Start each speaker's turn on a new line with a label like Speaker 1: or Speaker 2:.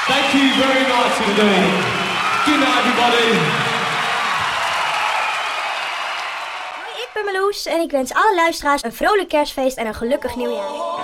Speaker 1: Thank you very much indeed. Good night everybody.
Speaker 2: Hoi, ik ben Marloes en ik wens alle luisteraars een vrolijk kerstfeest en een gelukkig nieuwjaar.